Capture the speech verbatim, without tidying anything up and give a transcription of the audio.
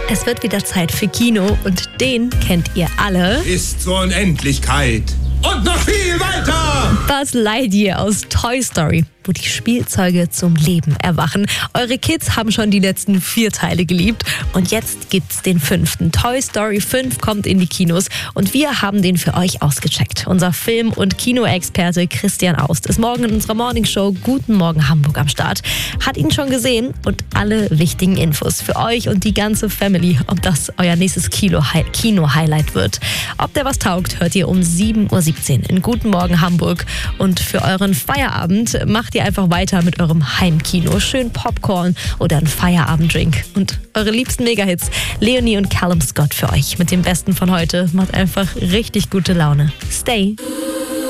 Es wird wieder Zeit für Kino und den kennt ihr alle. Bis zur Unendlichkeit und noch viel weiter! Buzz Lightyear aus Toy Story, wo die Spielzeuge zum Leben erwachen. Eure Kids haben schon die letzten vier Teile geliebt und jetzt gibt's den fünften. Toy Story fünf kommt in die Kinos und wir haben den für euch ausgecheckt. Unser Film- und Kinoexperte Christian Aust ist morgen in unserer Morningshow Guten Morgen Hamburg am Start. Hat ihn schon gesehen und alle wichtigen Infos für euch und die ganze Family, ob das euer nächstes Kino-Highlight wird. Ob der was taugt, hört ihr um sieben Uhr siebzehn in Guten Morgen Hamburg. Und für euren Feierabend macht ihr einfach weiter mit eurem Heimkino. Schön Popcorn oder ein Feierabenddrink. Und eure liebsten Megahits, Leonie und Callum Scott für euch mit dem Besten von heute. Macht einfach richtig gute Laune. Stay.